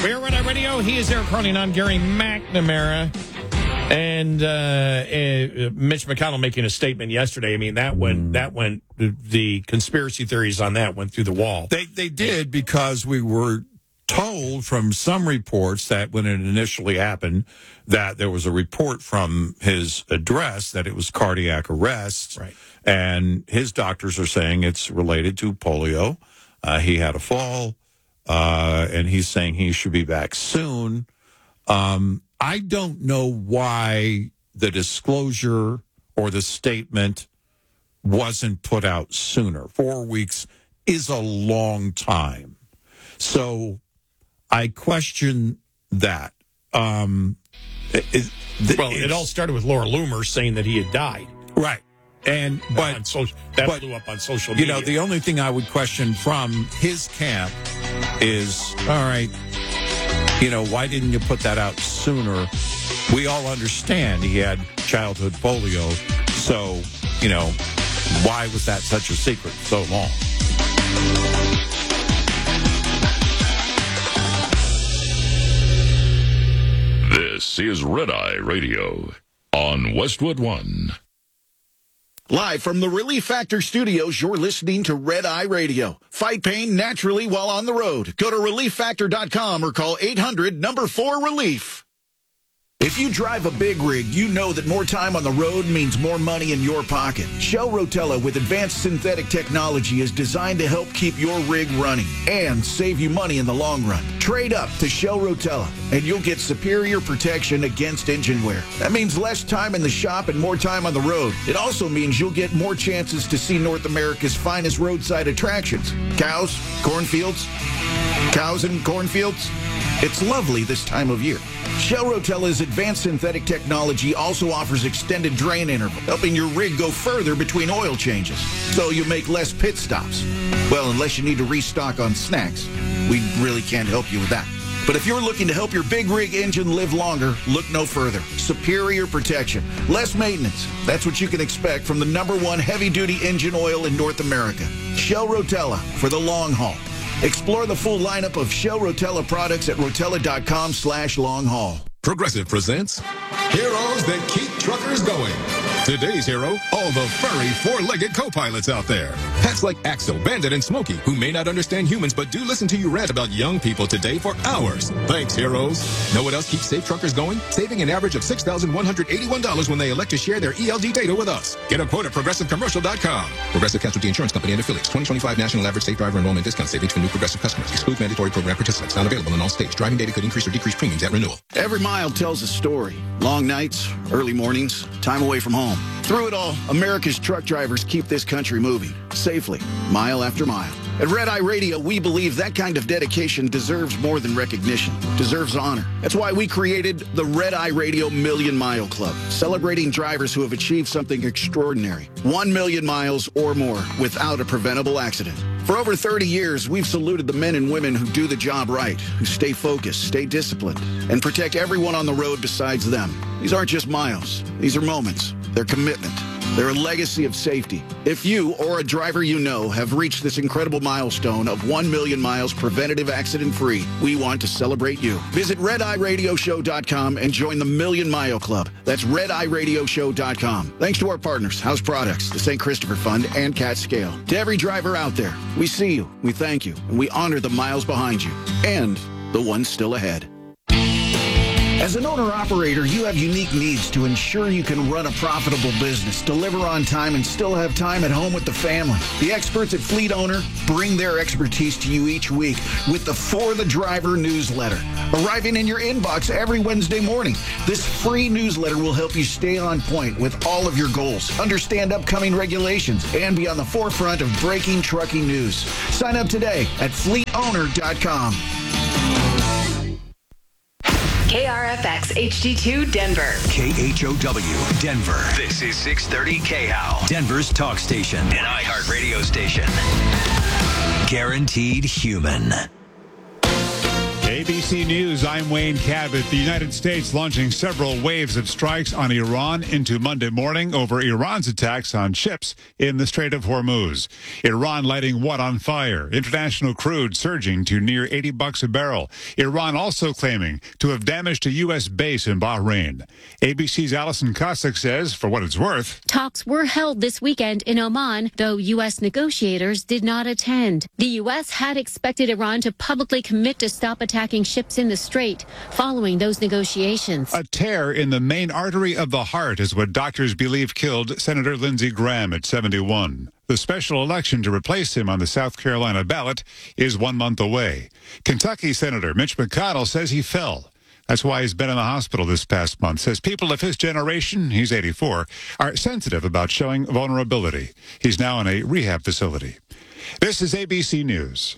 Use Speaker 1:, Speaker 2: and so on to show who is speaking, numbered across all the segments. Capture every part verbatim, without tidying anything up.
Speaker 1: We're Red Eye Radio. He is Eric Carney, and I'm Gary McNamara. And uh, uh, Mitch McConnell making a statement yesterday. I mean, that went, mm. that went, the conspiracy theories on that went through the wall.
Speaker 2: They they did, because we were told from some reports that when it initially happened, that there was a report from his address that it was cardiac arrest.
Speaker 1: Right.
Speaker 2: And his doctors are saying it's related to polio. Uh, he had a fall, uh, and he's saying he should be back soon. Um, I don't know why the disclosure or the statement wasn't put out sooner. Four weeks is a long time. So I question that. Um, it,
Speaker 1: it, well, it all started with Laura Loomer saying that he had died.
Speaker 2: Right. And but
Speaker 1: on social, that
Speaker 2: but,
Speaker 1: blew up on social media.
Speaker 2: You know, the only thing I would question from his camp is, all right, you know, why didn't you put that out sooner? We all understand he had childhood polio, so, you know, why was that such a secret so long?
Speaker 3: This is Red Eye Radio on Westwood One.
Speaker 4: Live from the Relief Factor studios, you're listening to Red Eye Radio. Fight pain naturally while on the road. Go to relief factor dot com or call eight hundred number four relief. If you drive a big rig, you know that more time on the road means more money in your pocket. Shell Rotella with advanced synthetic technology is designed to help keep your rig running and save you money in the long run. Trade up to Shell Rotella and you'll get superior protection against engine wear. That means less time in the shop and more time on the road. It also means you'll get more chances to see North America's finest roadside attractions. Cows, cornfields, cows and cornfields. It's lovely this time of year. Shell Rotella's advanced synthetic technology also offers extended drain interval, helping your rig go further between oil changes, so you make less pit stops. Well, unless you need to restock on snacks. We really can't help you with that. But if you're looking to help your big rig engine live longer, look no further. Superior protection, less maintenance. That's what you can expect from the number one heavy-duty engine oil in North America. Shell Rotella for the long haul. Explore the full lineup of Shell Rotella products at rotella.com slash long haul.
Speaker 5: Progressive presents Heroes That Keep Truckers Going. Today's hero, all the furry four-legged co-pilots out there. Pets like Axel, Bandit, and Smokey, who may not understand humans but do listen to you rant about young people today for hours. Thanks, heroes. Know what else keeps safe truckers going? Saving an average of six thousand one hundred eighty-one dollars when they elect to share their E L D data with us. Get a quote at progressive commercial dot com. Progressive Casualty Insurance Company and affiliates. twenty twenty-five National Average Safe Driver Enrollment Discount Savings for new Progressive customers. Exclude mandatory program participants. Not available in all states. Driving data could increase or decrease premiums at renewal.
Speaker 4: Every mile tells a story. Long nights, early mornings, time away from home. Through it all, America's truck drivers keep this country moving, safely, mile after mile. At Red Eye Radio, we believe that kind of dedication deserves more than recognition, deserves honor. That's why we created the Red Eye Radio Million Mile Club, celebrating drivers who have achieved something extraordinary. One million miles or more without a preventable accident. For over thirty years, we've saluted the men and women who do the job right, who stay focused, stay disciplined, and protect everyone on the road besides them. These aren't just miles. These are moments. They're commitment. They're a legacy of safety. If you or a driver you know have reached this incredible milestone of one million miles preventative accident-free, we want to celebrate you. Visit red eye radio show dot com and join the Million Mile Club. That's red eye radio show dot com. Thanks to our partners, House Products, the Saint Christopher Fund, and Cat Scale. To every driver out there, we see you, we thank you, and we honor the miles behind you and the ones still ahead. As an owner-operator, you have unique needs to ensure you can run a profitable business, deliver on time, and still have time at home with the family. The experts at Fleet Owner bring their expertise to you each week with the For the Driver newsletter, arriving in your inbox every Wednesday morning. This free newsletter will help you stay on point with all of your goals, understand upcoming regulations, and be on the forefront of breaking trucking news. Sign up today at fleet owner dot com.
Speaker 6: K R F X H D two Denver.
Speaker 7: K H O W Denver.
Speaker 8: This is six thirty K H O W.
Speaker 7: Denver's talk station.
Speaker 8: An iHeart radio station.
Speaker 7: Guaranteed human.
Speaker 1: K
Speaker 9: A B C News, I'm Wayne Cabot. The United States launching several waves of strikes on Iran into Monday morning over Iran's attacks on ships in the Strait of Hormuz. Iran lighting what on fire? International crude surging to near eighty bucks a barrel. Iran also claiming to have damaged a U S base in Bahrain. A B C's Alison Cossack says, for what it's worth,
Speaker 10: talks were held this weekend in Oman, though U S negotiators did not attend. The U S had expected Iran to publicly commit to stop attacking ships in the strait following those negotiations.
Speaker 9: A tear in the main artery of the heart is what doctors believe killed Senator Lindsey Graham at seventy-one. The special election to replace him on the South Carolina ballot is one month away. Kentucky Senator Mitch McConnell says he fell. That's why he's been in the hospital this past month. Says people of his generation, he's eighty-four, are sensitive about showing vulnerability. He's now in a rehab facility. This is A B C News.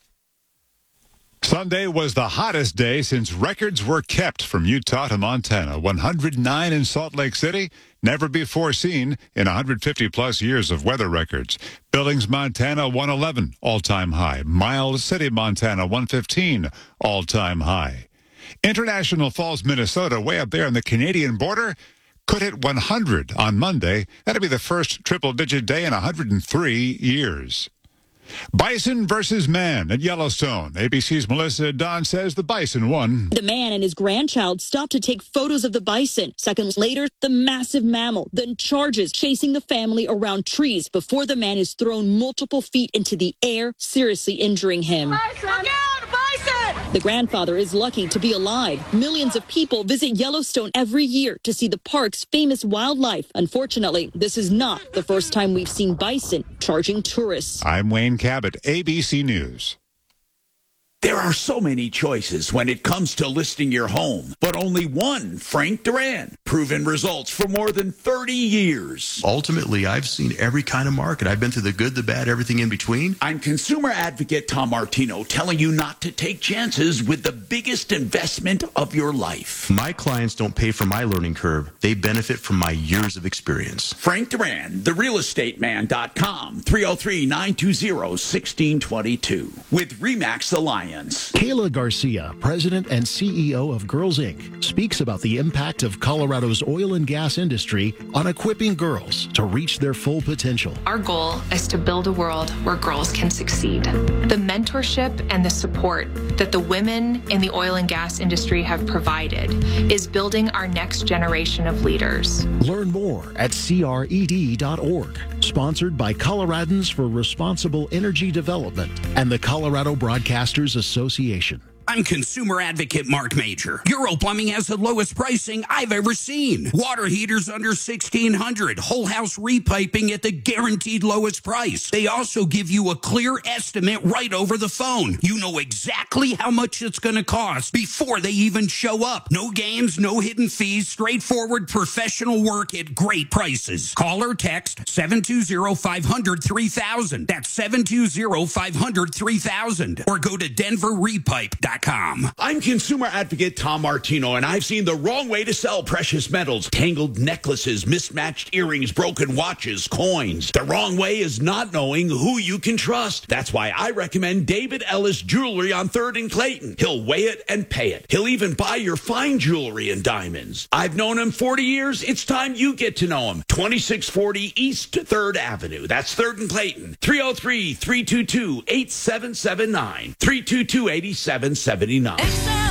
Speaker 9: Sunday was the hottest day since records were kept from Utah to Montana. one hundred nine in Salt Lake City, never before seen in one hundred fifty plus years of weather records. Billings, Montana, one eleven, all-time high. Miles City, Montana, one fifteen, all-time high. International Falls, Minnesota, way up there on the Canadian border, could hit one hundred on Monday. That'd be the first triple-digit day in one hundred three years. Bison versus man at Yellowstone. A B C's Melissa Don says the bison won.
Speaker 11: The man and his grandchild stopped to take photos of the bison. Seconds later, the massive mammal then charges, chasing the family around trees before the man is thrown multiple feet into the air, seriously injuring him.
Speaker 12: Bison! Look out, bison!
Speaker 11: The grandfather is lucky to be alive. Millions of people visit Yellowstone every year to see the park's famous wildlife. Unfortunately, this is not the first time we've seen bison charging tourists.
Speaker 9: I'm Wayne Cabot, A B C News.
Speaker 13: There are so many choices when it comes to listing your home, but only one, Frank Duran. Proven results for more than thirty years.
Speaker 14: Ultimately, I've seen every kind of market. I've been through the good, the bad, everything in between.
Speaker 13: I'm consumer advocate Tom Martino, telling you not to take chances with the biggest investment of your life.
Speaker 14: My clients don't pay for my learning curve. They benefit from my years of experience.
Speaker 13: Frank Duran, the real estate man dot com, three oh three, nine two zero, one six two two. With RE/MAX Alliance.
Speaker 15: Kayla Garcia, president and C E O of Girls Incorporated, speaks about the impact of Colorado's oil and gas industry on equipping girls to reach their full potential.
Speaker 16: Our goal is to build a world where girls can succeed. The mentorship and the support that the women in the oil and gas industry have provided is building our next generation of leaders.
Speaker 15: Learn more at C R E D dot org. Sponsored by Coloradans for Responsible Energy Development and the Colorado Broadcasters Association.
Speaker 17: I'm consumer advocate Mark Major. Euro Plumbing has the lowest pricing I've ever seen. Water heaters under sixteen hundred dollars. Whole house repiping at the guaranteed lowest price. They also give you a clear estimate right over the phone. You know exactly how much it's going to cost before they even show up. No games, no hidden fees, straightforward professional work at great prices. Call or text seven two zero, five hundred, three thousand. That's seven two zero, five hundred, three thousand. Or go to denver repipe dot com.
Speaker 13: I'm consumer advocate Tom Martino, and I've seen the wrong way to sell precious metals. Tangled necklaces, mismatched earrings, broken watches, coins. The wrong way is not knowing who you can trust. That's why I recommend David Ellis Jewelry on third and Clayton. He'll weigh it and pay it. He'll even buy your fine jewelry and diamonds. I've known him forty years. It's time you get to know him. twenty-six forty East third Avenue. That's third and Clayton. three oh three, three two two, eight seven seven nine. three two two, eight seven seven nine.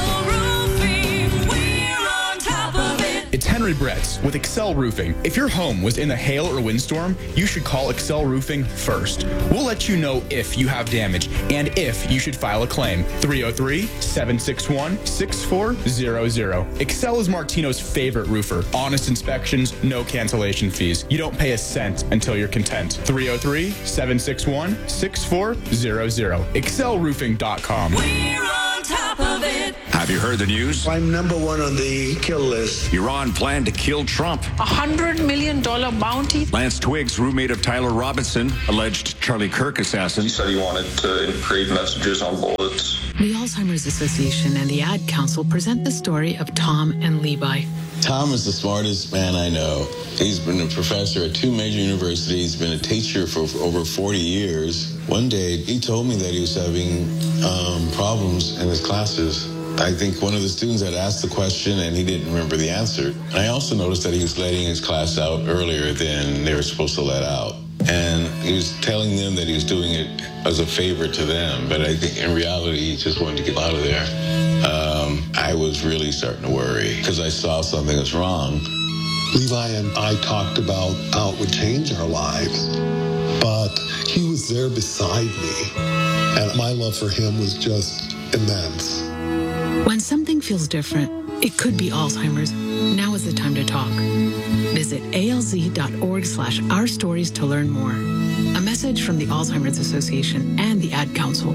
Speaker 18: It's Henry Bretz with Excel Roofing. If your home was in a hail or windstorm, you should call Excel Roofing first. We'll let you know if you have damage and if you should file a claim. three oh three, seven six one, six four zero zero. Excel is Martino's favorite roofer. Honest inspections, no cancellation fees. You don't pay a cent until you're content. three oh three, seven six one, six four zero zero. excel roofing dot com.
Speaker 12: We're on top of it.
Speaker 19: Have you heard the news?
Speaker 20: I'm number one on the kill list.
Speaker 19: Iran planned to kill Trump.
Speaker 21: A hundred million dollar bounty.
Speaker 19: Lance Twiggs, roommate of Tyler Robinson, alleged Charlie Kirk assassin.
Speaker 22: He said he wanted to engrave messages on bullets.
Speaker 23: The Alzheimer's Association and the Ad Council present the story of Tom and Levi.
Speaker 24: Tom is the smartest man I know. He's been a professor at two major universities, been a teacher for over forty years. One day, he told me that he was having um, problems in his classes. I think one of the students had asked the question and he didn't remember the answer. And I also noticed that he was letting his class out earlier than they were supposed to let out. And he was telling them that he was doing it as a favor to them. But I think in reality, he just wanted to get out of there. Um, I was really starting to worry because I saw something was wrong.
Speaker 2: Levi and I talked about how it would change our lives. But he was there beside me. And my love for him was just immense.
Speaker 23: When something feels different, it could be Alzheimer's. Now is the time to talk. Visit alz.org slash our stories to learn more. A message from the Alzheimer's Association and the Ad Council.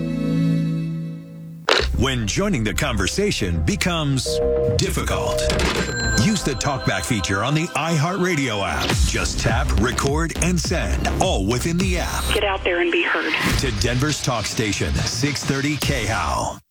Speaker 7: When joining the conversation becomes difficult, use the TalkBack feature on the iHeartRadio app. Just tap, record, and send, all within the app.
Speaker 3: Get out there and be heard.
Speaker 7: To Denver's talk station, six thirty K H O W.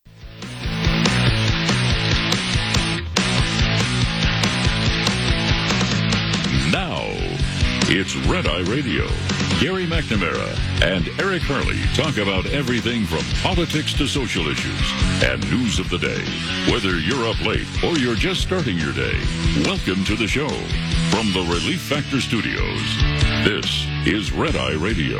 Speaker 4: Now, it's Red Eye Radio. Gary McNamara and Eric Hurley talk about everything from politics to social issues and news of the day. Whether you're up late or you're just starting your day, welcome to the show. From the Relief Factor Studios, this is Red Eye Radio.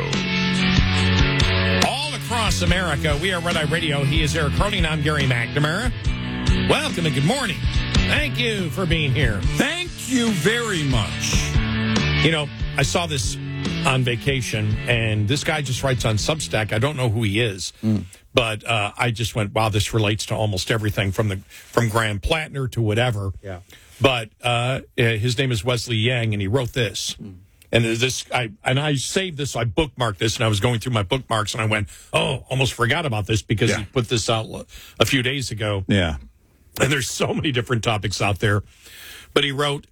Speaker 1: All across America, we are Red Eye Radio. He is Eric Hurley, and I'm Gary McNamara. Welcome and good morning. Thank you for being here.
Speaker 5: Thank you very much.
Speaker 1: You know, I saw this on vacation, and this guy just writes on Substack. I don't know who he is, mm. but uh, I just went, wow, this relates to almost everything from the from Graham Plattner to whatever.
Speaker 5: Yeah.
Speaker 1: But uh, his name is Wesley Yang, and he wrote this. Mm. And this, I and I saved this, so I bookmarked this, and I was going through my bookmarks, and I went, oh, almost forgot about this because yeah. he put this out a few days ago.
Speaker 5: Yeah.
Speaker 1: And there's so many different topics out there. But he wrote,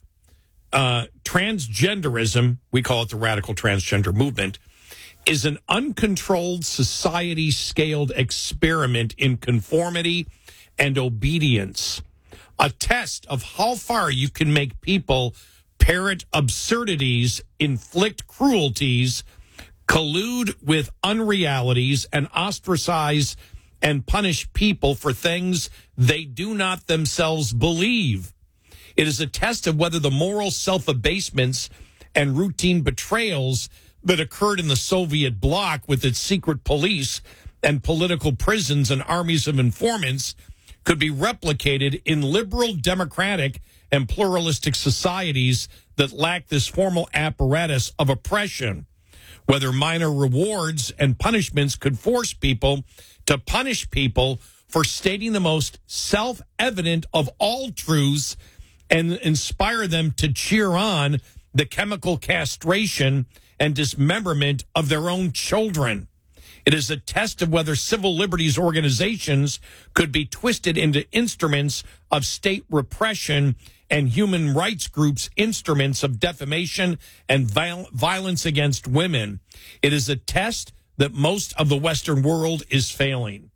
Speaker 1: uh, transgenderism, we call it the radical transgender movement, is an uncontrolled society-scaled experiment in conformity and obedience, a test of how far you can make people parrot absurdities, inflict cruelties, collude with unrealities, and ostracize and punish people for things they do not themselves believe. It is a test of whether the moral self-abasements and routine betrayals that occurred in the Soviet bloc with its secret police and political prisons and armies of informants could be replicated in liberal, democratic, and pluralistic societies that lack this formal apparatus of oppression. Whether minor rewards and punishments could force people to punish people for stating the most self-evident of all truths and inspire them to cheer on the chemical castration and dismemberment of their own children. It is a test of whether civil liberties organizations could be twisted into instruments of state repression and human rights groups instruments of defamation and viol- violence against women. It is a test that most of the Western world is failing.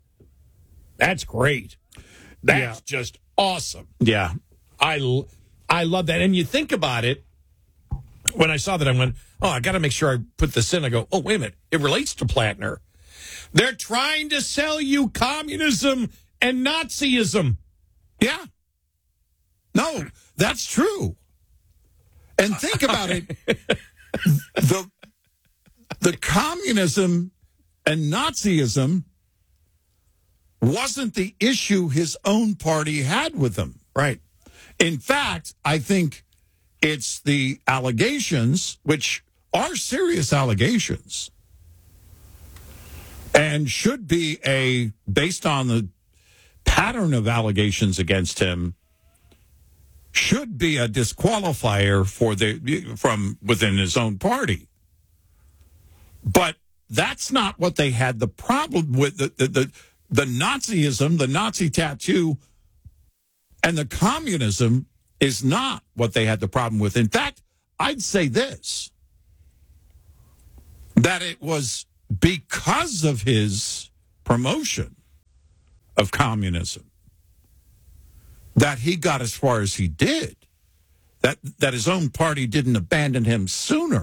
Speaker 1: That's great. That's yeah. just awesome.
Speaker 5: Yeah.
Speaker 1: I, I love that. And you think about it, when I saw that, I went, oh, I got to make sure I put this in. I go, oh, wait a minute. It relates to Plattner. They're trying to sell you communism and Nazism.
Speaker 5: Yeah. No, that's true. And think about it. the the communism and Nazism wasn't the issue his own party had with them.
Speaker 1: Right.
Speaker 5: In fact, I think it's the allegations, which are serious allegations, and should be a, based on the pattern of allegations against him, should be a disqualifier for the from within his own party. But that's not what they had the problem with. The, the, the, the Nazism, the Nazi tattoo, and the communism is not what they had the problem with. In fact, I'd say this, that it was because of his promotion of communism that he got as far as he did, that that his own party didn't abandon him sooner.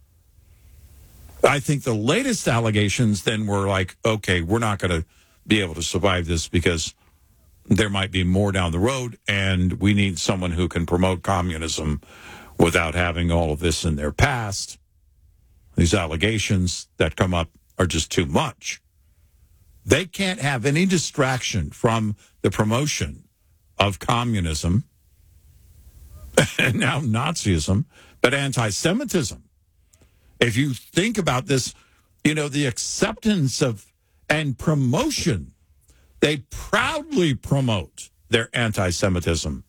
Speaker 5: I think the latest allegations then were like, okay, we're not going to be able to survive this because there might be more down the road, and we need someone who can promote communism without having all of this in their past. These allegations that come up are just too much. They can't have any distraction from the promotion of communism, and now Nazism, but anti-Semitism. If you think about this, you know, the acceptance of and promotion, they proudly promote their anti-Semitism.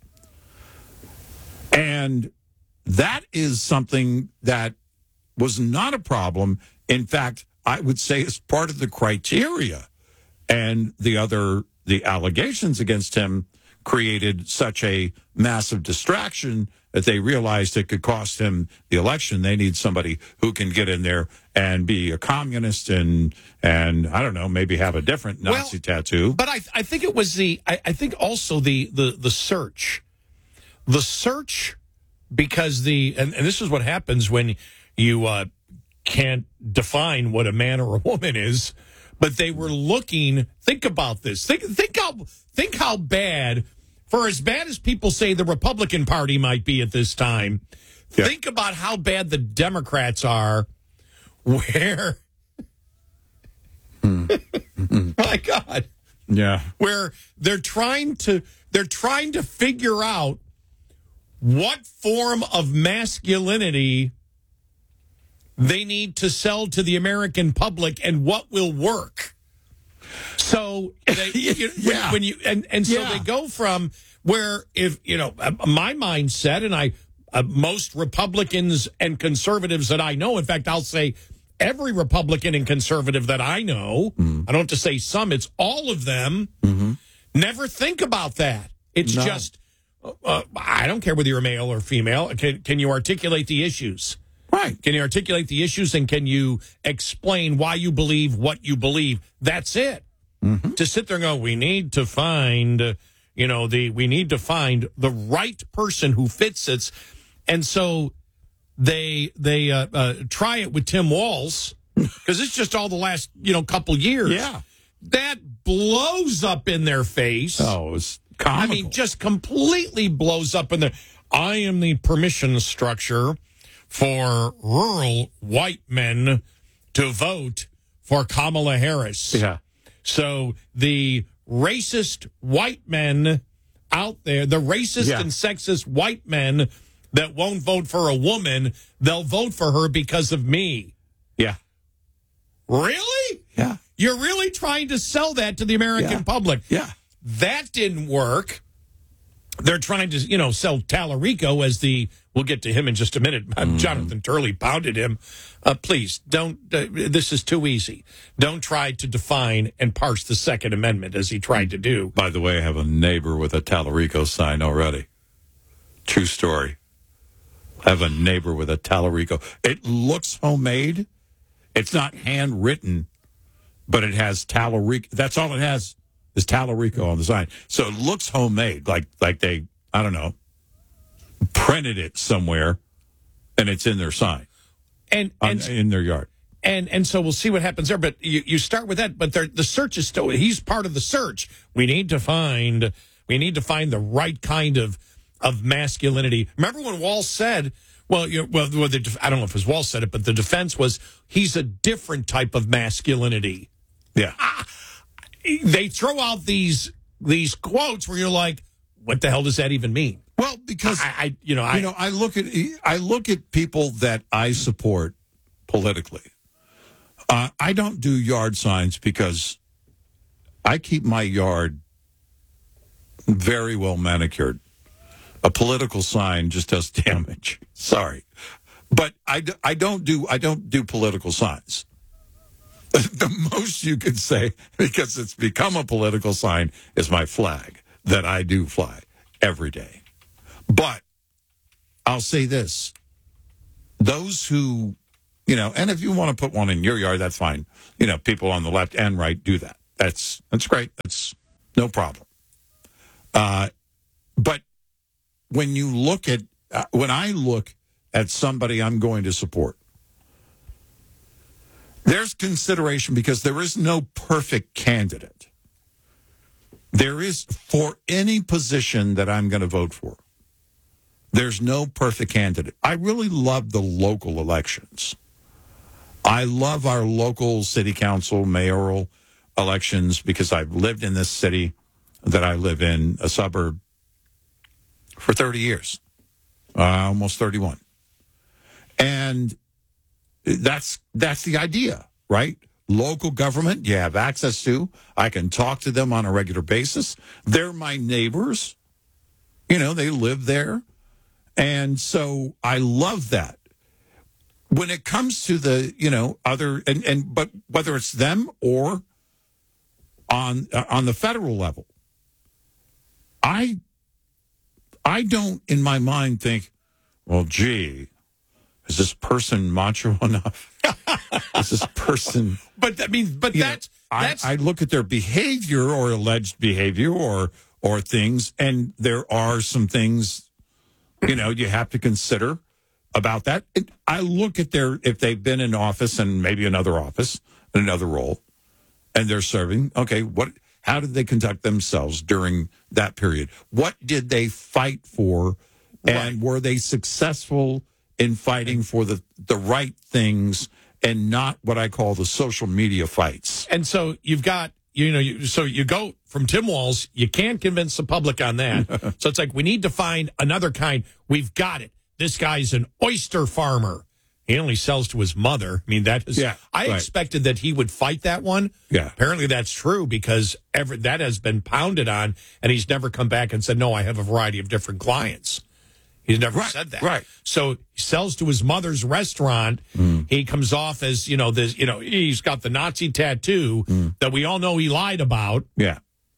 Speaker 5: And that is something that was not a problem. In fact, I would say is part of the criteria. And the other, the allegations against him created such a massive distraction that they realized it could cost him the election. They need somebody who can get in there and be a communist and, and I don't know, maybe have a different Nazi
Speaker 1: well,
Speaker 5: tattoo.
Speaker 1: But I, I think it was the, I, I think also the, the, the search. The search, because the, and, and this is what happens when you uh, can't define what a man or a woman is, but they were looking, think about this, think, think how, think how bad, for as bad as people say the Republican Party might be at this time, yeah. think about how bad the Democrats are, where,
Speaker 5: mm.
Speaker 1: my God,
Speaker 5: yeah,
Speaker 1: where they're trying to, they're trying to figure out what form of masculinity they need to sell to the American public and what will work. So they, you,
Speaker 5: yeah.
Speaker 1: when, when you and, and so
Speaker 5: yeah.
Speaker 1: they go from where, if you know, my mindset, and I uh, most Republicans and conservatives that I know, in fact, I'll say every Republican and conservative that I know, mm. I don't have to say some, it's all of them,
Speaker 5: mm-hmm.
Speaker 1: never think about that. It's
Speaker 5: no.
Speaker 1: just, uh, I don't care whether you're male or female. Can, can you articulate the issues?
Speaker 5: Right.
Speaker 1: Can you articulate the issues, and can you explain why you believe what you believe? That's it.
Speaker 5: Mm-hmm.
Speaker 1: To sit there and go, we need to find, uh, you know, the we need to find the right person who fits it. And so they they uh, uh, try it with Tim Walz, because it's just all the last, you know, couple years.
Speaker 5: Yeah.
Speaker 1: That blows up in their face.
Speaker 5: Oh, it's comical.
Speaker 1: I mean, just completely blows up in their, I am the permission structure for rural white men to vote for Kamala Harris.
Speaker 5: Yeah.
Speaker 1: So the racist white men out there, the racist
Speaker 5: yeah.
Speaker 1: and sexist white men that won't vote for a woman, they'll vote for her because of me.
Speaker 5: Yeah.
Speaker 1: Really?
Speaker 5: Yeah.
Speaker 1: You're really trying to sell that to the American
Speaker 5: yeah.
Speaker 1: public.
Speaker 5: Yeah.
Speaker 1: That didn't work. They're trying to, you know, sell Tallarico as the, we'll get to him in just a minute. Mm. Jonathan Turley pounded him. Uh, please, don't, uh, this is too easy. Don't try to define and parse the Second Amendment as he tried to do.
Speaker 5: By the way, I have a neighbor with a Tallarico sign already. True story. I have a neighbor with a Tallarico. It looks homemade. It's not handwritten, but it has Tallarico. That's all it has. Is Tallarico on the sign. So it looks homemade, like like they, I don't know, printed it somewhere, and it's in their sign.
Speaker 1: And,
Speaker 5: on,
Speaker 1: and
Speaker 5: in their yard.
Speaker 1: And and so we'll see what happens there. But you, you start with that, but the search is still, he's part of the search. We need to find we need to find the right kind of of masculinity. Remember when Walz said, well, you know, well, well the, I don't know if it was Walz said it, but the defense was he's a different type of masculinity.
Speaker 5: Yeah.
Speaker 1: Ah, they throw out these these quotes where you're like, what the hell does that even mean?
Speaker 5: Well, because
Speaker 1: I, I you know, I
Speaker 5: you know, I look at I look at people that I support politically. Uh, I don't do yard signs because I keep my yard very well manicured. A political sign just does damage. Sorry, but I, I don't do I don't do political signs. The most you could say, because it's become a political sign, is my flag that I do fly every day. But I'll say this. Those who, you know, and if you want to put one in your yard, that's fine. You know, people on the left and right do that. That's that's great. That's no problem. Uh, but when you look at, uh, when I look at somebody I'm going to support, there's consideration because there is no perfect candidate. There is, for any position that I'm going to vote for, there's no perfect candidate. I really love the local elections. I love our local city council, mayoral elections, because I've lived in this city that I live in, a suburb, for thirty years, uh, almost thirty-one. And that's that's the idea, right? Local government, you have access to. I can talk to them on a regular basis. They're my neighbors. You know, they live there. And so I love that. When it comes to the, you know, other, and, and but whether it's them or on uh, on the federal level, I I don't, in my mind, think, well, gee, is this person macho enough? Is this person?
Speaker 1: But I mean, but that's,
Speaker 5: know,
Speaker 1: that's
Speaker 5: I, I look at their behavior or alleged behavior or or things, and there are some things, you know, you have to consider about that. It, I look at their, if they've been in office and maybe another office, another role, and they're serving. Okay, what? How did they conduct themselves during that period? What did they fight for, and right. were they successful in fighting for the the right things? And not what I call the social media fights.
Speaker 1: And so you've got, you know, you, so you go from Tim Walz, you can't convince the public on that. So it's like, we need to find another kind. We've got it. This guy's an oyster farmer. He only sells to his mother. I mean, that is,
Speaker 5: yeah,
Speaker 1: I
Speaker 5: right.
Speaker 1: expected that he would fight that one.
Speaker 5: Yeah.
Speaker 1: Apparently that's true, because ever, that has been pounded on, and he's never come back and said, no, I have a variety of different clients. He's never
Speaker 5: right,
Speaker 1: said that.
Speaker 5: Right.
Speaker 1: So he sells to his mother's restaurant. Mm. He comes off as, you know, this, you know, he's got the Nazi tattoo mm. that we all know he lied about.
Speaker 5: Yeah.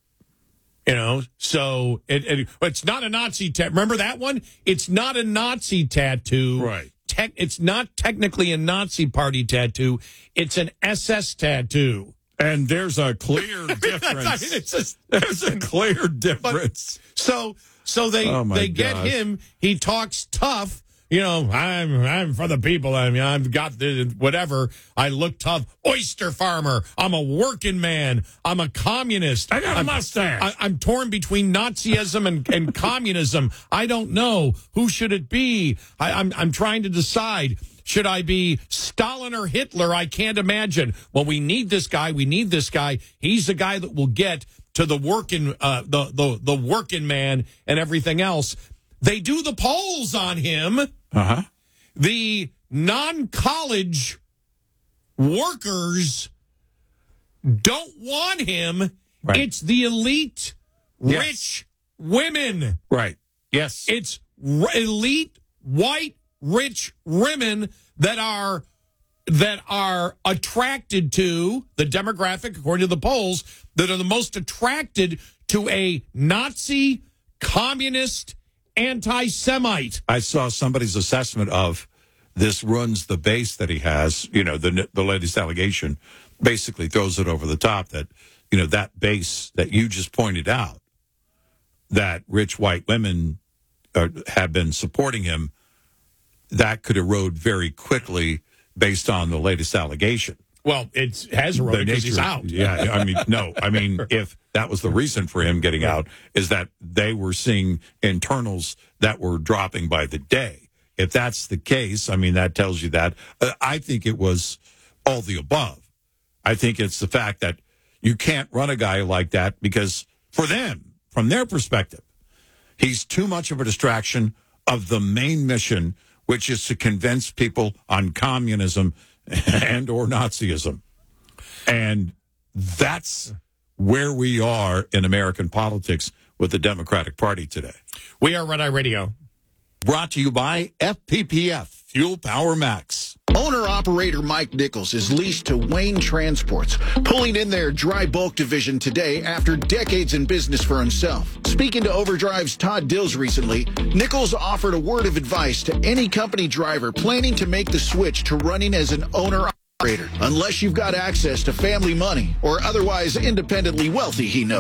Speaker 1: You know, so it, it it's not a Nazi tattoo. Remember that one? It's not a Nazi tattoo.
Speaker 5: Right.
Speaker 1: Te- it's not technically a Nazi party tattoo. It's an S S tattoo.
Speaker 5: And there's a clear difference.
Speaker 1: I mean, it's just,
Speaker 5: there's a clear difference.
Speaker 1: But, so so they
Speaker 5: oh
Speaker 1: they get
Speaker 5: gosh.
Speaker 1: him. He talks tough. You know, I'm I'm for the people. I mean, I've got the whatever. I look tough. Oyster farmer. I'm a working man. I'm a communist.
Speaker 5: I got a
Speaker 1: I'm,
Speaker 5: mustache.
Speaker 1: I, I'm torn between Nazism and, and communism. I don't know. Who should it be? I, I'm I'm trying to decide. Should I be Stalin or Hitler? I can't imagine. Well, we need this guy. We need this guy. He's the guy that will get to the working, uh, the the the working man and everything else. They do the polls on him.
Speaker 5: Uh-huh.
Speaker 1: The non-college workers don't want him.
Speaker 5: Right.
Speaker 1: It's the elite,
Speaker 5: yes.
Speaker 1: rich women.
Speaker 5: Right. Yes.
Speaker 1: It's r- elite, white, rich women that are that are attracted to the demographic, according to the polls, that are the most attracted to a Nazi, communist, anti-Semite.
Speaker 5: I saw somebody's assessment of this runs the base that he has, you know, the the latest allegation basically throws it over the top that, you know, that base that you just pointed out, that rich white women uh, have been supporting him, that could erode very quickly based on the latest allegation.
Speaker 1: Well, it has eroded because he's out.
Speaker 5: Yeah, I mean, no, I mean, if that was the reason for him getting out, is that they were seeing internals that were dropping by the day. If that's the case, I mean, that tells you that. Uh, I think it was all the above. I think it's the fact that you can't run a guy like that because for them, from their perspective, he's too much of a distraction of the main mission, which is to convince people on communism and or Nazism. And that's where we are in American politics with the Democratic Party today.
Speaker 1: We are Red Eye Radio.
Speaker 5: Brought to you by F P P F, Fuel Power Max.
Speaker 15: Owner-operator Mike Nichols is leased to Wayne Transports, pulling in their dry bulk division today after decades in business for himself. Speaking to Overdrive's Todd Dills recently, Nichols offered a word of advice to any company driver planning to make the switch to running as an owner-operator. Unless you've got access to family money or otherwise independently wealthy, he knows.